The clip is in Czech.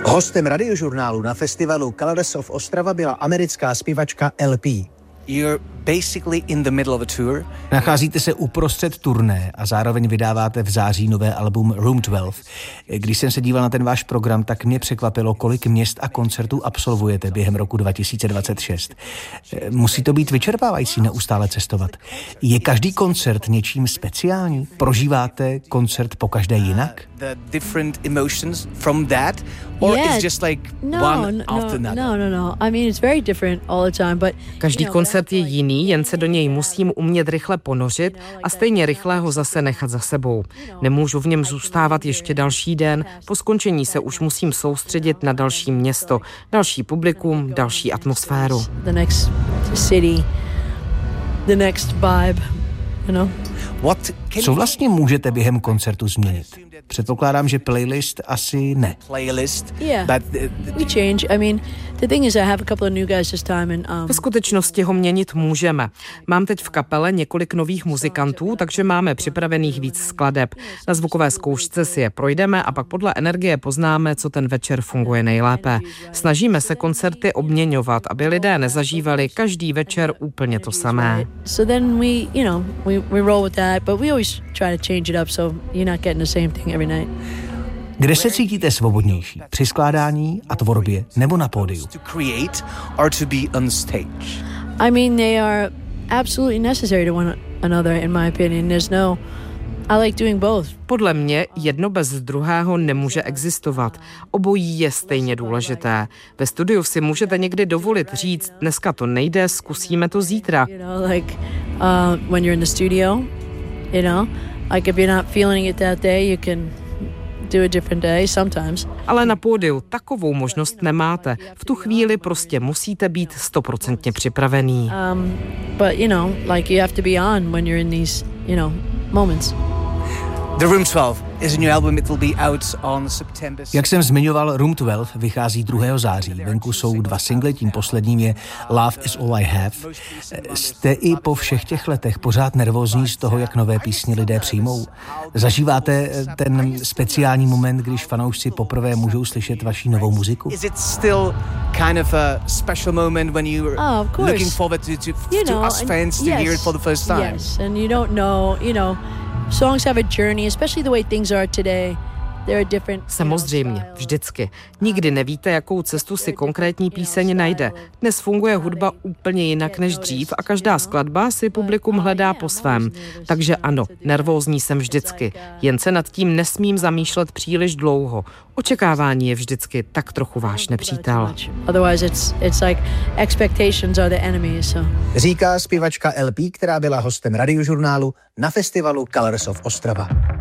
Hostem radiožurnálu na festivalu Colors of Ostrava byla americká zpěvačka LP. You're basically in the middle of a tour. Nacházíte se uprostřed turné a zároveň vydáváte v září nové album Room 12. Když jsem se díval na ten váš program, tak mě překvapilo, kolik měst a koncertů absolvujete během roku 2026. Musí to být vyčerpávající neustále cestovat. Je každý koncert něčím speciální? Prožíváte koncert pokaždé jinak? The different emotions from that, or it's just like one after another? No. I mean, it's very different all the time, but každý koncert je jiný, jen se do něj musím umět rychle ponořit a stejně rychle ho zase nechat za sebou. Nemůžu v něm zůstávat ještě další den, po skončení se už musím soustředit na další město, další publikum, další atmosféru. The next city, the next vibe, you know. Co vlastně můžete během koncertu změnit? Předpokládám, že playlist asi ne. We change. I mean, the thing is, I have a couple of new guys this time, and ve skutečnosti ho měnit můžeme. Mám teď v kapele několik nových muzikantů, takže máme připravených víc skladeb. Na zvukové zkoušce si je projdeme a pak podle energie poznáme, co ten večer funguje nejlépe. Snažíme se koncerty obměňovat, aby lidé nezažívali každý večer úplně to samé. So then we roll with that, but we always try to change it up so you're not getting the same thing every night. Kde se cítíte svobodnější? Při skládání a tvorbě nebo na pódiu? I mean, they are absolutely necessary to one another, in my opinion. I like doing both. Podle mě jedno bez druhého nemůže existovat. Obojí je stejně důležité. Ve studiu si můžete někdy dovolit říct, dneska to nejde, zkusíme to zítra. When you're in the studio, like if you're not feeling it that day, you can do a different day sometimes. Ale na pódiu takovou možnost nemáte. V tu chvíli prostě musíte být 100% připravený. But like you have to be on when you're in these, moments. The Room 12 is a new album. It will be out on September. Jak jsem zmiňoval, Room 12 vychází 2. září. Venku jsou 2 singly, tím posledním je Love is all I have. Jste i po všech těch letech pořád nervózní z toho, jak nové písně lidé přijmou? Zažíváte ten speciální moment, když fanoušci poprvé můžou slyšet vaši novou muziku? Is it still kind of a special moment when you're looking forward to us fans to hear it for the first time? Yes, and you don't know, songs have a journey, especially the way things are today. There are different. Samozřejmě, vždycky. Nikdy nevíte, jakou cestu si konkrétní píseň najde. Dnes funguje hudba úplně jinak než dřív a každá skladba si publikum hledá po svém. Takže ano, nervózní jsem vždycky. Jen se nad tím nesmím zamýšlet příliš dlouho. Očekávání je vždycky tak trochu váš nepřítel. Otherwise it's like expectations are the enemy, so. Říká zpěvačka LP, která byla hostem radiožurnálu na festivalu Colors of Ostrava.